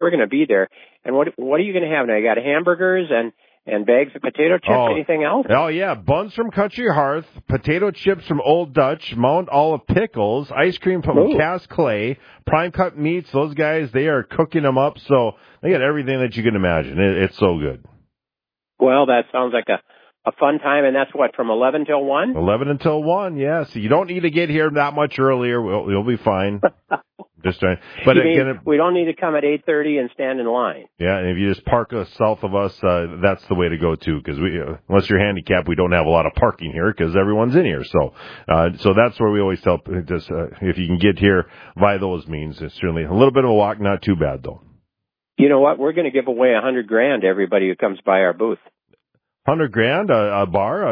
we're going to be there. And what are you going to have now? You got hamburgers and bags of potato chips. Anything else? Oh, yeah. Buns from Country Hearth, potato chips from Old Dutch, Mount Olive pickles, ice cream from Cass Clay, prime cut meats. Those guys, they are cooking them up. So they got everything that you can imagine. It's so good. Well, that sounds like a fun time. And that's what, from 11 till 1? 11 until 1, yeah. So you don't need to get here that much earlier. You'll be fine. Just trying. But again, we don't need to come at 8:30 and stand in line. Yeah, and if you just park south of us, that's the way to go too. Because unless you're handicapped, we don't have a lot of parking here because everyone's in here. So that's where we always tell just if you can get here by those means, it's certainly a little bit of a walk, not too bad though. You know what? We're going to give away $100,000 to everybody who comes by our booth. $100,000, a bar,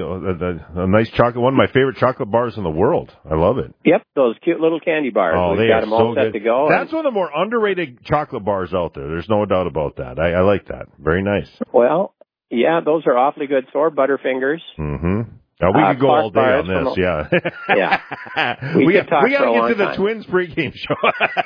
a nice chocolate, one of my favorite chocolate bars in the world. I love it. Yep, those cute little candy bars. Oh, We've got them all set to go. That's one of the more underrated chocolate bars out there. There's no doubt about that. I like that. Very nice. Well, yeah, those are awfully good. So are Butterfingers. Mm-hmm. Now, we could go all day on this, yeah. Yeah. We got to get to the Twins pregame show.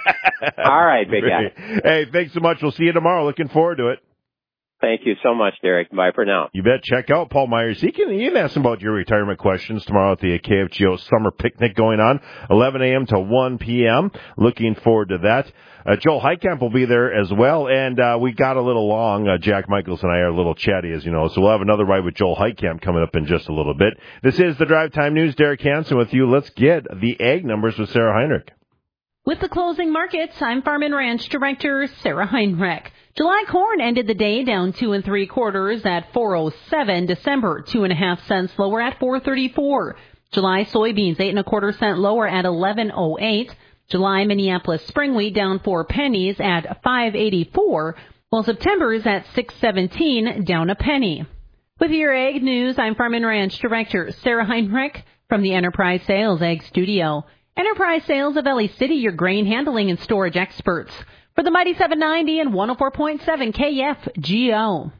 All right, big guy. Hey, thanks so much. We'll see you tomorrow. Looking forward to it. Thank you so much, Derek. Bye for now. You bet. Check out Paul Myers. You can ask him about your retirement questions tomorrow at the KFGO summer picnic going on, 11 a.m. to 1 p.m. Looking forward to that. Joel Heitkamp will be there as well, and we got a little long. Jack Michaels and I are a little chatty, as you know, so we'll have another ride with Joel Heitkamp coming up in just a little bit. This is the Drive Time News. Derek Hansen with you. Let's get the ag numbers with Sarah Heinrich. With the closing markets, I'm Farm and Ranch Director Sarah Heinrich. July corn ended the day down 2 3/4 at $4.07. December 2.5 cents lower at $4.34. July soybeans 8 1/4 cent lower at $11.08. July Minneapolis spring wheat down 4 pennies at $5.84. While September is at $6.17, down a penny. With your ag news, I'm Farm and Ranch Director Sarah Heinrich from the Enterprise Sales Ag Studio. Enterprise Sales of Ellie City, your grain handling and storage experts. For the Mighty 790 and 104.7 KFGO.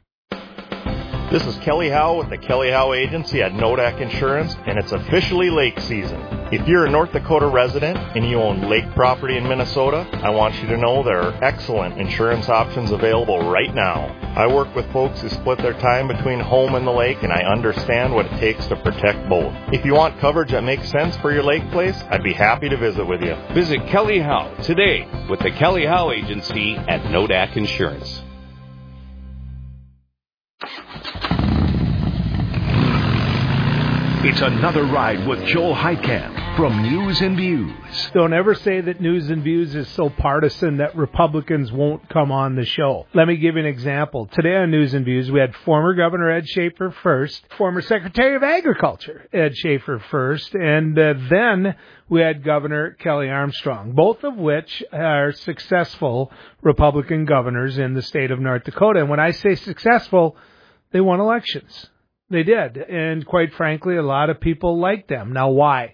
This is Kelly Howe with the Kelly Howe Agency at Nodak Insurance, and it's officially lake season. If you're a North Dakota resident and you own lake property in Minnesota, I want you to know there are excellent insurance options available right now. I work with folks who split their time between home and the lake, and I understand what it takes to protect both. If you want coverage that makes sense for your lake place, I'd be happy to visit with you. Visit Kelly Howe today with the Kelly Howe Agency at Nodak Insurance. It's another ride with Joel Heitkamp from News and Views. Don't ever say that News and Views is so partisan that Republicans won't come on the show. Let me give you an example. Today on News and Views, we had former Governor Ed Schaefer first, former Secretary of Agriculture Ed Schaefer first, and then we had Governor Kelly Armstrong, both of which are successful Republican governors in the state of North Dakota. And when I say successful, they won elections. They did. And quite frankly, a lot of people like them. Now, why?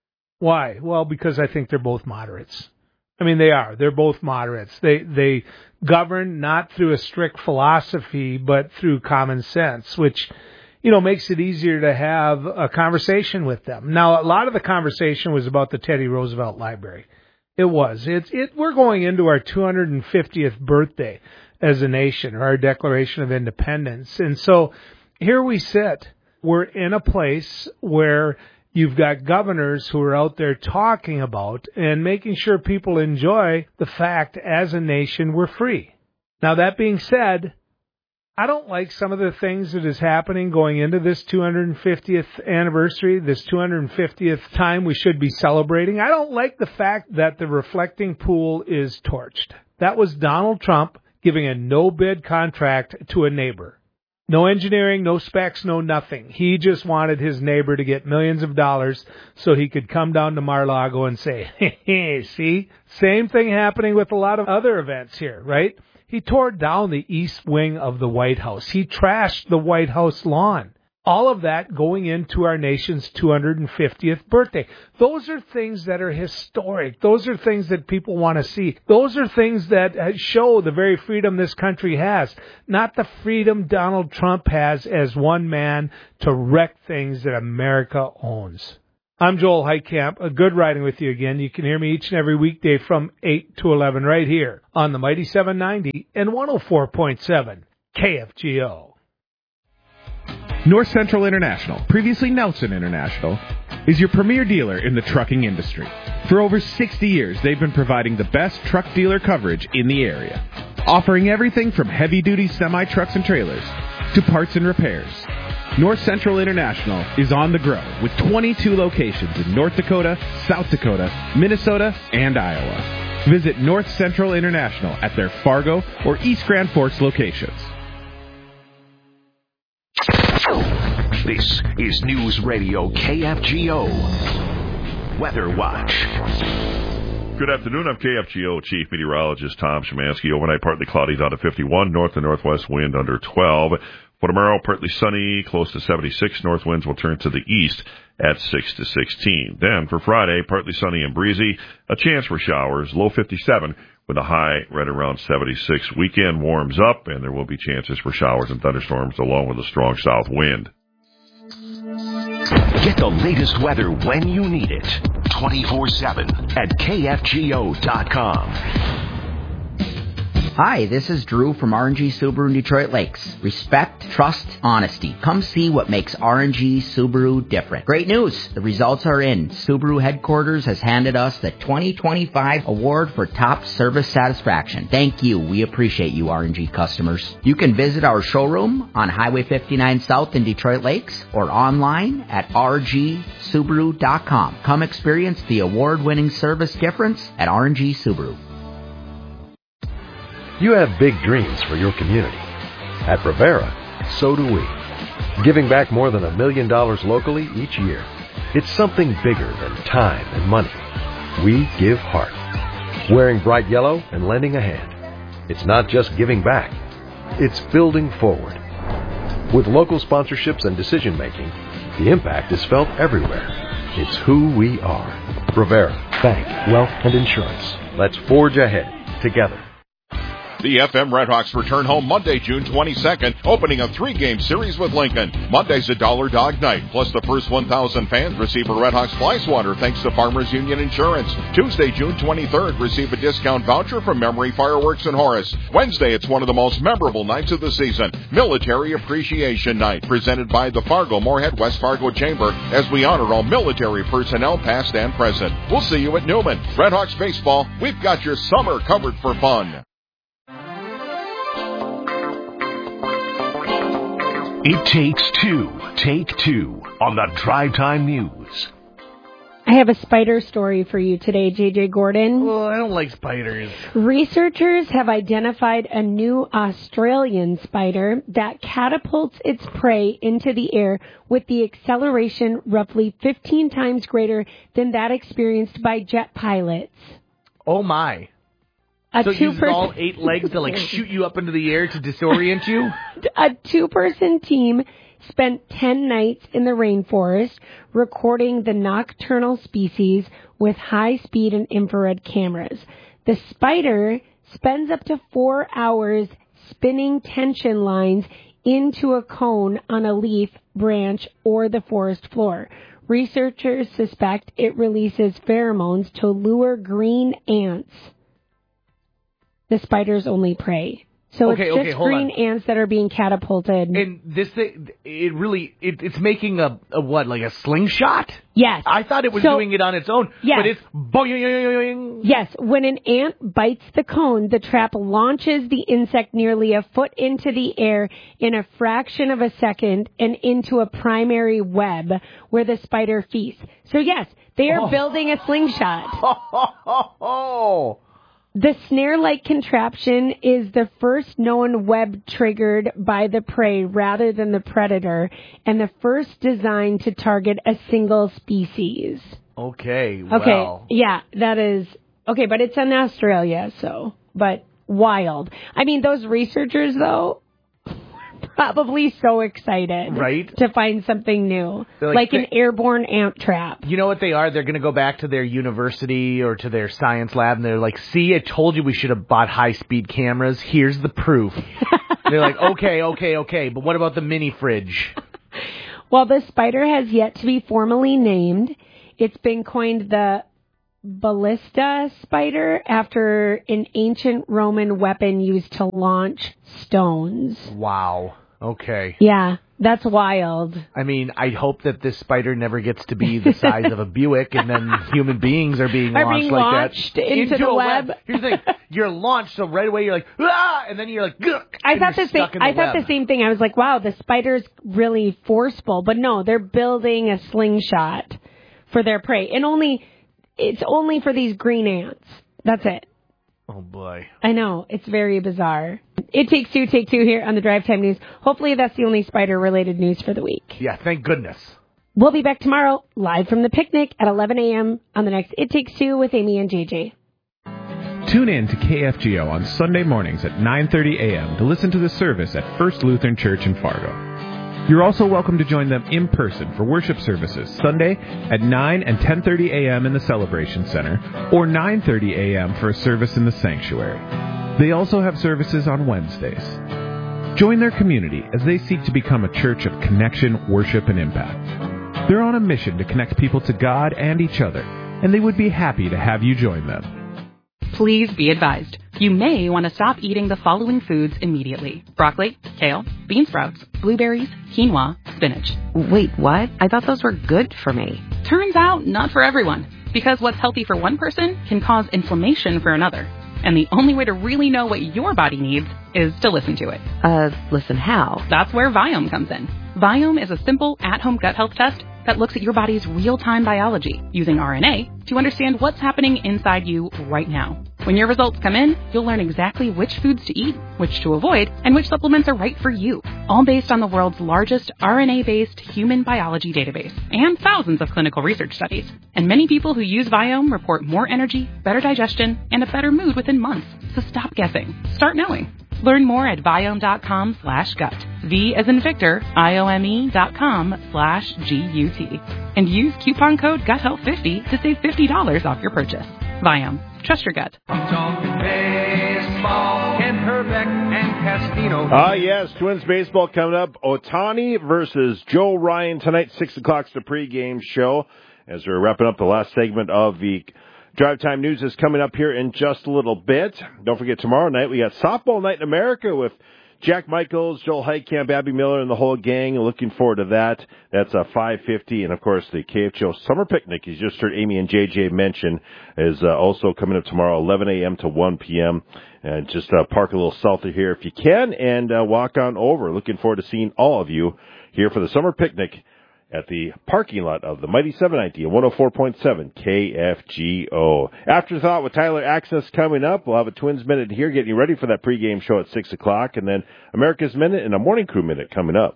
Why? Well, because I think they're both moderates. I mean, they are. They're both moderates. They govern not through a strict philosophy, but through common sense, which, makes it easier to have a conversation with them. Now, a lot of the conversation was about the Teddy Roosevelt Library. It was. We're going into our 250th birthday as a nation, or our Declaration of Independence. And so here we sit. We're in a place where you've got governors who are out there talking about and making sure people enjoy the fact as a nation we're free. Now, that being said, I don't like some of the things that is happening going into this 250th anniversary, this 250th time we should be celebrating. I don't like the fact that the reflecting pool is torched. That was Donald Trump giving a no-bid contract to a neighbor. No engineering, no specs, no nothing. He just wanted his neighbor to get millions of dollars so he could come down to Mar-a-Lago and say, hey, see? Same thing happening with a lot of other events here, right? He tore down the east wing of the White House. He trashed the White House lawn. All of that going into our nation's 250th birthday. Those are things that are historic. Those are things that people want to see. Those are things that show the very freedom this country has, not the freedom Donald Trump has as one man to wreck things that America owns. I'm Joel Heitkamp. A good riding with you again. You can hear me each and every weekday from 8 to 11 right here on the Mighty 790 and 104.7 KFGO. North Central International, previously Nelson International, is your premier dealer in the trucking industry. For over 60 years, they've been providing the best truck dealer coverage in the area, offering everything from heavy-duty semi-trucks and trailers to parts and repairs. North Central International is on the grow with 22 locations in North Dakota, South Dakota, Minnesota, and Iowa. Visit North Central International at their Fargo or East Grand Forks locations. This is News Radio KFGO Weather Watch. Good afternoon. I'm KFGO Chief Meteorologist Tom Szymanski. Overnight, partly cloudy down to 51. North and northwest wind under 12. For tomorrow, partly sunny, close to 76. North winds will turn to the east at 6 to 16. Then for Friday, partly sunny and breezy. A chance for showers. Low 57 with a high right around 76. Weekend warms up, and there will be chances for showers and thunderstorms along with a strong south wind. Get the latest weather when you need it. 24/7 at KFGO.com. Hi, this is Drew from R&G Subaru in Detroit Lakes. Respect, trust, honesty. Come see what makes R&G Subaru different. Great news! The results are in. Subaru headquarters has handed us the 2025 award for top service satisfaction. Thank you. We appreciate you, R&G customers. You can visit our showroom on Highway 59 South in Detroit Lakes or online at rgsubaru.com. Come experience the award-winning service difference at R&G Subaru. You have big dreams for your community. At Rivera, so do we. Giving back more than $1 million locally each year. It's something bigger than time and money. We give heart. Wearing bright yellow and lending a hand. It's not just giving back. It's building forward. With local sponsorships and decision-making, the impact is felt everywhere. It's who we are. Rivera, Bank, Wealth, and Insurance. Let's forge ahead together. The FM Redhawks return home Monday, June 22nd, opening a 3-game series with Lincoln. Monday's a Dollar Dog Night, plus the first 1,000 fans receive a Redhawks fly swatter thanks to Farmers Union Insurance. Tuesday, June 23rd, receive a discount voucher from Memory Fireworks in Horace. Wednesday, it's one of the most memorable nights of the season, Military Appreciation Night, presented by the Fargo-Moorhead West Fargo Chamber as we honor all military personnel past and present. We'll see you at Newman. Redhawks baseball, we've got your summer covered for fun. It takes two. Take two on the Drive Time News. I have a spider story for you today, J.J. Gordon. Well, I don't like spiders. Researchers have identified a new Australian spider that catapults its prey into the air with the acceleration roughly 15 times greater than that experienced by jet pilots. Oh, my. So it uses all 8 legs to, shoot you up into the air to disorient you? A 2-person team spent 10 nights in the rainforest recording the nocturnal species with high-speed and infrared cameras. The spider spends up to 4 hours spinning tension lines into a cone on a leaf, branch, or the forest floor. Researchers suspect it releases pheromones to lure green ants. The spider's only prey. So it's just green ants that are being catapulted. And this thing, it's making a slingshot? Yes. I thought it was doing it on its own. Yes. But it's boing. Yes. When an ant bites the cone, the trap launches the insect nearly a foot into the air in a fraction of a second and into a primary web where the spider feasts. So yes, they are building a slingshot. The snare-like contraption is the first known web triggered by the prey rather than the predator, and the first designed to target a single species. Okay, yeah, that is... Okay, but it's in Australia, but wild. I mean, those researchers, though, probably so excited to find something new, like an airborne ant trap. You know what they are? They're going to go back to their university or to their science lab, and they're like, see, I told you we should have bought high-speed cameras. Here's the proof. They're like, okay, but what about the mini fridge? Well, the spider has yet to be formally named. It's been coined the ballista spider after an ancient Roman weapon used to launch stones. Wow. Okay. Yeah, that's wild. I mean, I hope that this spider never gets to be the size of a Buick, and then human beings are being launched into the web. Here's the thing: you're launched, so right away you're like, ah, and then you're like, gah, I thought the same thing. I was like, wow, the spider's really forceful, but no, they're building a slingshot for their prey, and it's only for these green ants. That's it. Oh, boy. I know. It's very bizarre. It Takes Two, Take Two here on the Drive Time News. Hopefully that's the only spider-related news for the week. Yeah, thank goodness. We'll be back tomorrow, live from the picnic at 11 a.m. on the next It Takes Two with Amy and JJ. Tune in to KFGO on Sunday mornings at 9:30 a.m. to listen to the service at First Lutheran Church in Fargo. You're also welcome to join them in person for worship services Sunday at 9 and 10:30 a.m. in the Celebration Center or 9:30 a.m. for a service in the sanctuary. They also have services on Wednesdays. Join their community as they seek to become a church of connection, worship, and impact. They're on a mission to connect people to God and each other, and they would be happy to have you join them. Please be advised. You may want to stop eating the following foods immediately. Broccoli, kale, bean sprouts, blueberries, quinoa, spinach. Wait, what? I thought those were good for me. Turns out, not for everyone. Because what's healthy for one person can cause inflammation for another. And the only way to really know what your body needs is to listen to it. Listen how? That's where Viome comes in. Viome is a simple, at-home gut health test that looks at your body's real-time biology using RNA to understand what's happening inside you right now. When your results come in, you'll learn exactly which foods to eat, which to avoid, and which supplements are right for you, all based on the world's largest RNA-based human biology database and thousands of clinical research studies. And many people who use Viome report more energy, better digestion, and a better mood within months. So stop guessing. Start knowing. Learn more at Viome.com/gut. V as in Victor, IOME.com/GUT. And use coupon code GUTHEALTH50 to save $50 off your purchase. Viome. Trust your gut. Baseball, Ken Herbeck and Castino. Yes, Twins baseball coming up. Ohtani versus Joe Ryan tonight, 6 o'clock is the pregame show. As we're wrapping up the last segment of the Drive Time News is coming up here in just a little bit. Don't forget, tomorrow night we got Softball Night in America with Jack Michaels, Joel Heitkamp, Abby Miller, and the whole gang. Looking forward to that. That's 5:50. And, of course, the KFGO Summer Picnic, you just heard Amy and JJ mention, is also coming up tomorrow, 11 a.m. to 1 p.m. And just park a little south of here if you can and walk on over. Looking forward to seeing all of you here for the Summer Picnic at the parking lot of the Mighty 790 and 104.7 KFGO. Afterthought with Tyler Axness coming up. We'll have a Twins Minute here getting you ready for that pregame show at 6 o'clock, and then America's Minute and a Morning Crew Minute coming up.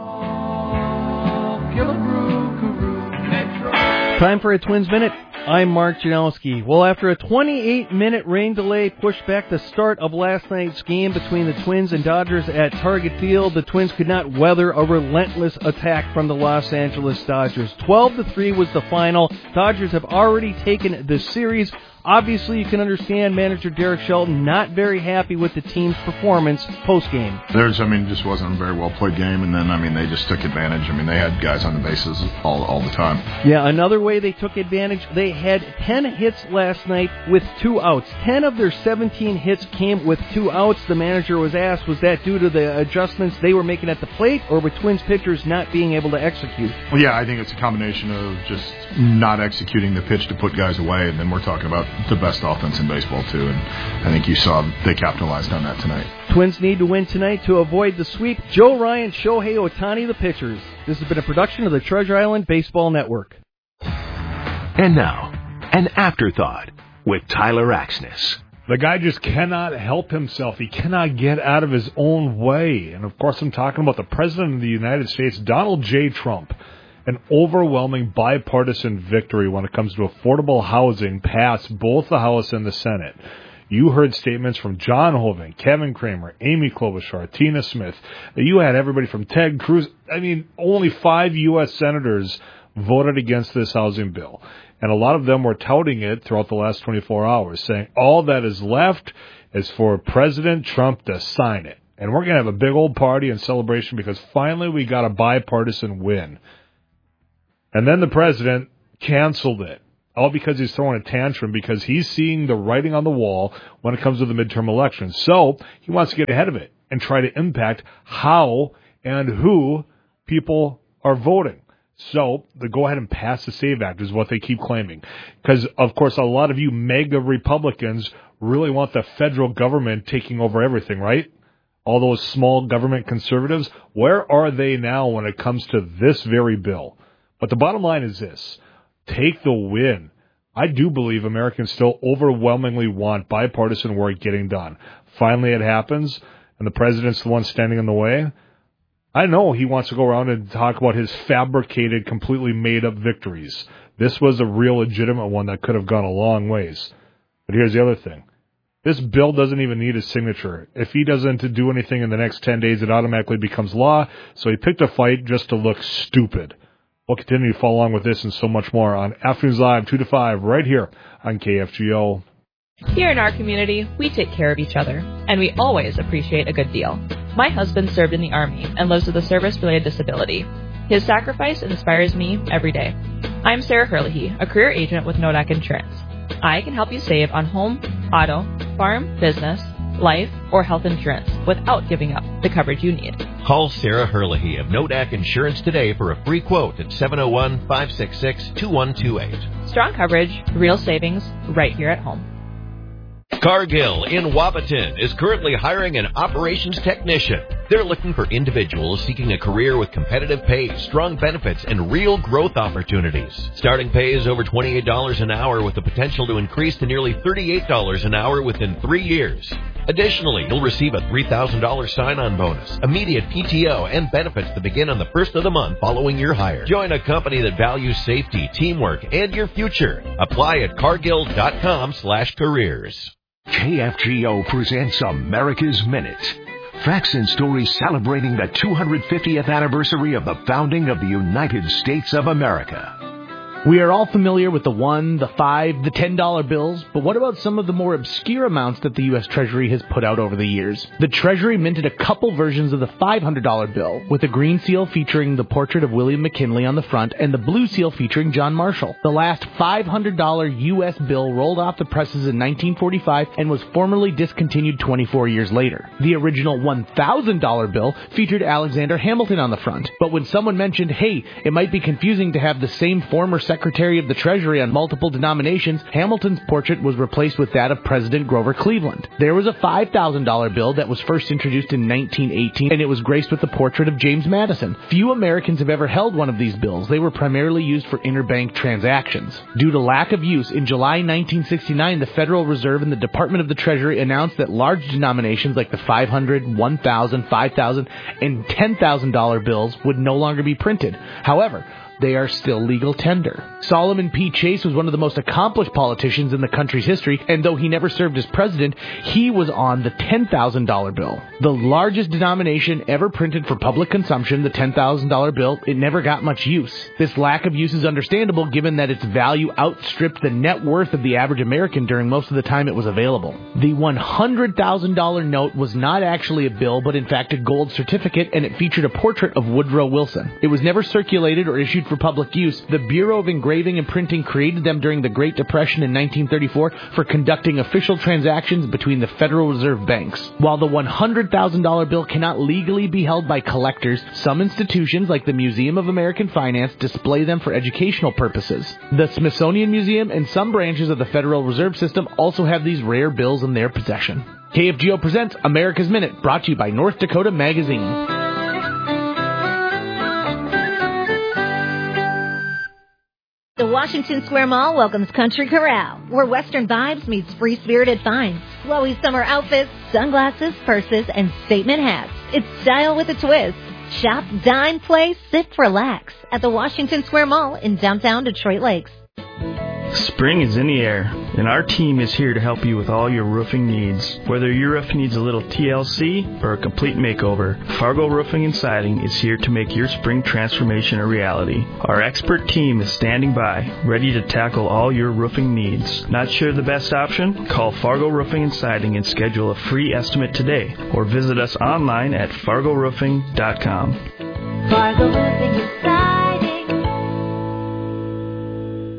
Time for a Twins Minute. I'm Mark Janowski. Well, after a 28-minute rain delay pushed back the start of last night's game between the Twins and Dodgers at Target Field, the Twins could not weather a relentless attack from the Los Angeles Dodgers. 12-3 was the final. Dodgers have already taken the series. Obviously, you can understand manager Derek Shelton not very happy with the team's performance post-game. Just wasn't a very well-played game, and then, they just took advantage. They had guys on the bases all the time. Yeah, another way they took advantage, they had 10 hits last night with 2 outs. 10 of their 17 hits came with 2 outs. The manager was asked, was that due to the adjustments they were making at the plate, or were Twins pitchers not being able to execute? Well, yeah, I think it's a combination of just not executing the pitch to put guys away, and then we're talking about the best offense in baseball, too, and I think you saw they capitalized on that tonight. Twins need to win tonight to avoid the sweep. Joe Ryan, Shohei Ohtani, the pitchers. This has been a production of the Treasure Island Baseball Network. And now, an afterthought with Tyler Axness. The guy just cannot help himself. He cannot get out of his own way. And, of course, I'm talking about the President of the United States, Donald J. Trump. An overwhelming bipartisan victory when it comes to affordable housing passed both the House and the Senate. You heard statements from John Hoeven, Kevin Kramer, Amy Klobuchar, Tina Smith. You had everybody from Ted Cruz. Only 5 U.S. senators voted against this housing bill. And a lot of them were touting it throughout the last 24 hours, saying all that is left is for President Trump to sign it. And we're going to have a big old party and celebration because finally we got a bipartisan win. And then the president canceled it. All because he's throwing a tantrum because he's seeing the writing on the wall when it comes to the midterm elections. So he wants to get ahead of it and try to impact how and who people are voting. So the go ahead and pass the SAVE Act is what they keep claiming. Because, of course, a lot of you mega Republicans really want the federal government taking over everything, right? All those small government conservatives, where are they now when it comes to this very bill? But the bottom line is this. Take the win. I do believe Americans still overwhelmingly want bipartisan work getting done. Finally it happens, and the president's the one standing in the way. I know he wants to go around and talk about his fabricated, completely made-up victories. This was a real legitimate one that could have gone a long ways. But here's the other thing. This bill doesn't even need his signature. If he doesn't do anything in the next 10 days, it automatically becomes law, so he picked a fight just to look stupid. We'll continue to follow along with this and so much more on Afternoons Live 2 to 5 right here on KFGO. Here in our community, we take care of each other, and we always appreciate a good deal. My husband served in the Army and lives with a service-related disability. His sacrifice inspires me every day. I'm Sarah Herlihy, a career agent with Nodak Insurance. I can help you save on home, auto, farm, business, life, or health insurance without giving up the coverage you need. Call Sarah Herlihy of Nodak Insurance today for a free quote at 701-566-2128. Strong coverage, real savings, right here at home. Cargill in Wapaton is currently hiring an operations technician. They're looking for individuals seeking a career with competitive pay, strong benefits, and real growth opportunities. Starting pay is over $28 an hour with the potential to increase to nearly $38 an hour within 3 years. Additionally, you'll receive a $3,000 sign-on bonus, immediate PTO, and benefits to begin on the first of the month following your hire. Join a company that values safety, teamwork, and your future. Apply at cargill.com/careers. KFGO presents America's Minute. Facts and stories celebrating the 250th anniversary of the founding of the United States of America. We are all familiar with the $1, the $5, the $10 bills, but what about some of the more obscure amounts that the U.S. Treasury has put out over the years? The Treasury minted a couple versions of the $500 bill, with a green seal featuring the portrait of William McKinley on the front and the blue seal featuring John Marshall. The last $500 U.S. bill rolled off the presses in 1945 and was formally discontinued 24 years later. The original $1,000 bill featured Alexander Hamilton on the front, but when someone mentioned, hey, it might be confusing to have the same former Secretary of the Treasury on multiple denominations, Hamilton's portrait was replaced with that of President Grover Cleveland. There was a $5,000 bill that was first introduced in 1918, and it was graced with the portrait of James Madison. Few Americans have ever held one of these bills. They were primarily used for interbank transactions. Due to lack of use, in July 1969, the Federal Reserve and the Department of the Treasury announced that large denominations like the $500, $1,000, $5,000, and $10,000 bills would no longer be printed. However, they are still legal tender. Solomon P. Chase was one of the most accomplished politicians in the country's history, and though he never served as president, he was on the $10,000 bill. The largest denomination ever printed for public consumption, the $10,000 bill, it never got much use. This lack of use is understandable given that its value outstripped the net worth of the average American during most of the time it was available. The $100,000 note was not actually a bill, but in fact a gold certificate, and it featured a portrait of Woodrow Wilson. It was never circulated or issued for public use. The Bureau of Engraving and Printing created them during the Great Depression in 1934 for conducting official transactions between the Federal Reserve banks. While the $100,000 bill cannot legally be held by collectors, some institutions like the Museum of American Finance display them for educational purposes. The Smithsonian Museum and some branches of the Federal Reserve System also have these rare bills in their possession. KFGO presents America's Minute, brought to you by North Dakota Magazine. The Washington Square Mall welcomes Country Corral, where Western vibes meets free-spirited finds. Flowy summer outfits, sunglasses, purses, and statement hats. It's style with a twist. Shop, dine, play, sit, relax at the Washington Square Mall in downtown Detroit Lakes. Spring is in the air, and our team is here to help you with all your roofing needs. Whether your roof needs a little TLC or a complete makeover, Fargo Roofing and Siding is here to make your spring transformation a reality. Our expert team is standing by, ready to tackle all your roofing needs. Not sure the best option? Call Fargo Roofing and Siding and schedule a free estimate today, or visit us online at fargoroofing.com. Fargo Roofing and Siding.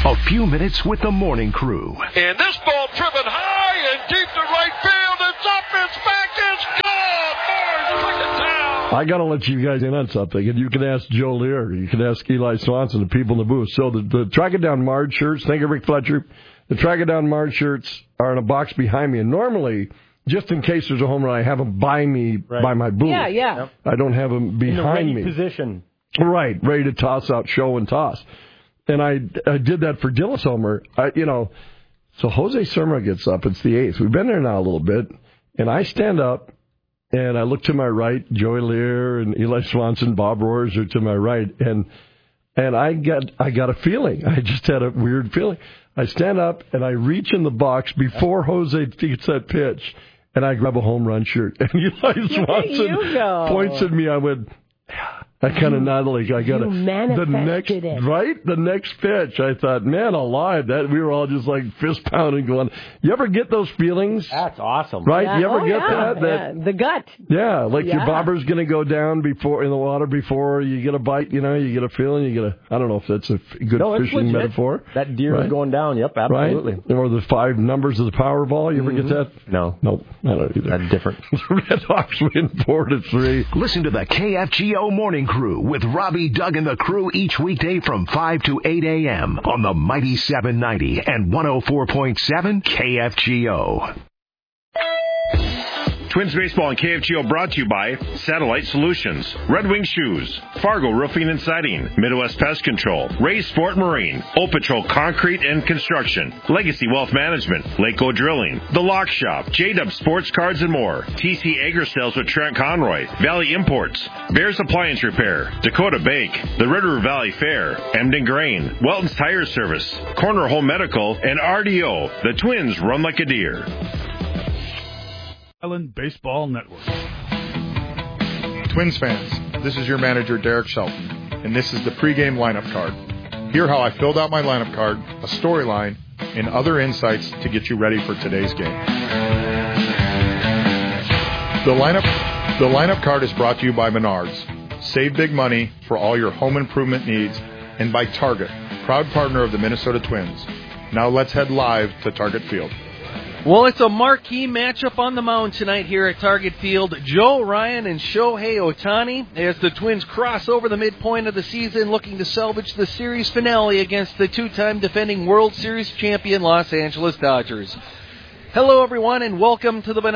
A Few Minutes with the Morning Crew. And this ball driven high and deep to right field. It's up, it's back, it's gone. Moore's took it down. I got to let you guys in on something, and you can ask Joe Lear, you can ask Eli Swanson, the people in the booth. So the Track It Down Marge shirts, thank you, Rick Fletcher. The Track It Down Marge shirts are in a box behind me, and normally, just in case there's a home run, I have them by me, by my booth. Yeah, yeah. Yep. I don't have them behind me. In the ready position. Right, ready to toss out, show and toss. And I did that for Dillis Homer. So Jose Surma gets up. It's the 8th. We've been there now a little bit. And I stand up, and I look to my right. Joey Lear and Eli Swanson, Bob Roars are to my right. And I got a feeling. I just had a weird feeling. I stand up, and I reach in the box before Jose gets that pitch, and I grab a home run shirt. And Eli Swanson points at me. I went... I kind of nodded like I got the next pitch. I thought, man alive, that we were all just like fist pounding going, you ever get those feelings? That's awesome. Right? Yeah. You ever get that? Yeah. The gut. Yeah, like your bobber's going to go down in the water before you get a bite, you get a feeling, I don't know if that's a good fishing metaphor. That deer is going down, yep, absolutely. Right? Or the 5 numbers of the Powerball, you ever get that? No. Nope, I don't either. That's different. Red Hawks win 4-3. Listen to the KFGO Morning Crew with Robbie, Doug, and the crew each weekday from 5 to 8 a.m. on the Mighty 790 and 104.7 KFGO. Twins Baseball and KFGO brought to you by Satellite Solutions, Red Wing Shoes, Fargo Roofing and Siding, Midwest Pest Control, Ray Sport Marine, Old Patrol Concrete and Construction, Legacy Wealth Management, Lakeco Drilling, The Lock Shop, J-Dub Sports Cards and more, TC Agri Sales with Trent Conroy, Valley Imports, Bears Appliance Repair, Dakota Bake, the River Valley Fair, Emden Grain, Welton's Tire Service, Corner Home Medical, and RDO. The Twins run like a deer. Island Baseball Network. Twins fans, this is your manager, Derek Shelton, and this is the pregame lineup card. Hear how I filled out my lineup card, a storyline, and other insights to get you ready for today's game. The lineup card is brought to you by Menards. Save big money for all your home improvement needs, and by Target, proud partner of the Minnesota Twins. Now let's head live to Target Field. Well, it's a marquee matchup on the mound tonight here at Target Field. Joe Ryan and Shohei Ohtani as the Twins cross over the midpoint of the season looking to salvage the series finale against the 2-time defending World Series champion Los Angeles Dodgers. Hello, everyone, and welcome to the